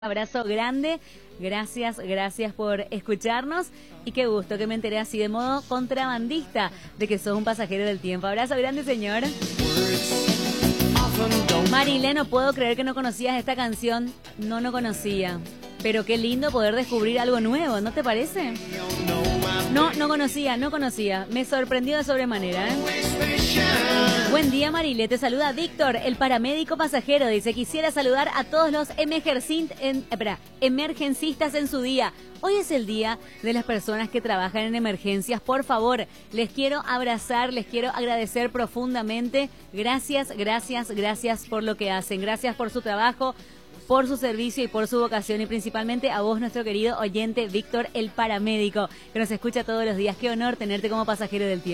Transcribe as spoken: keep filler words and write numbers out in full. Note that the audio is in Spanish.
Abrazo grande, gracias, gracias por escucharnos y qué gusto que me enteré así de modo contrabandista de que sos un pasajero del tiempo. Abrazo grande, señor. Marilé, no puedo creer que no conocías esta canción. No, no conocía. Pero qué lindo poder descubrir algo nuevo, ¿no te parece? No, no conocía, no conocía. Me sorprendió de sobremanera, ¿eh? Buen día, Marilé. Te saluda Víctor, el paramédico pasajero. Dice, quisiera saludar a todos los emergencin- en, espera, emergencistas en su día. Hoy es el día de las personas que trabajan en emergencias. Por favor, les quiero abrazar, les quiero agradecer profundamente. Gracias, gracias, gracias por lo que hacen. Gracias por su trabajo, por su servicio y por su vocación, y principalmente a vos, nuestro querido oyente Víctor, el paramédico, que nos escucha todos los días. Qué honor tenerte como pasajero del tiempo.